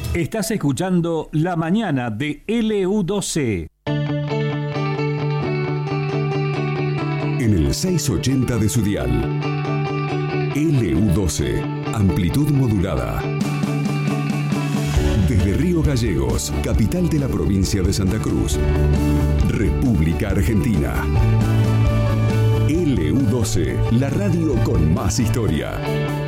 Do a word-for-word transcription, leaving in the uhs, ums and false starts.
Estás escuchando La Mañana de L U doce. En el seiscientos ochenta de su dial. L U doce, amplitud modulada. Desde Río Gallegos, capital de la provincia de Santa Cruz, República Argentina. L U doce, la radio con más historia.